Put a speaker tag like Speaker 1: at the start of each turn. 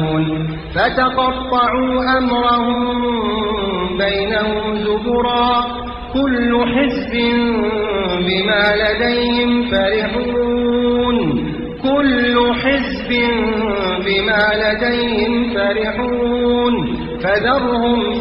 Speaker 1: فتقطعوا أمرهم بينهم زبرا كل حزب بما لديهم فرحون فذرهم